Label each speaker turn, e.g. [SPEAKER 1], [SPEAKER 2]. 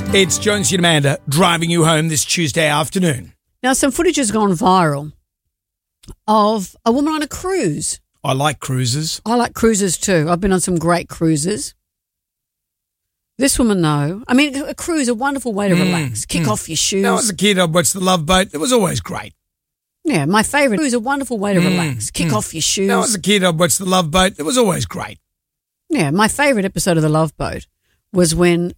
[SPEAKER 1] It's Jonesy and Amanda driving you home this Tuesday afternoon.
[SPEAKER 2] Now, some footage has gone viral of a woman on a cruise.
[SPEAKER 1] I like cruises.
[SPEAKER 2] I like cruises too. I've been on some great cruises. This woman, though, I mean, a cruise, a wonderful way to relax. Kick off your shoes.
[SPEAKER 1] When I was a kid, I'd watch The Love Boat. It was always great.
[SPEAKER 2] Yeah, my favourite cruise, a wonderful way to relax. Kick off your shoes.
[SPEAKER 1] When I was a kid, I'd watch The Love Boat. It was always great.
[SPEAKER 2] Yeah, my favourite episode of The Love Boat was when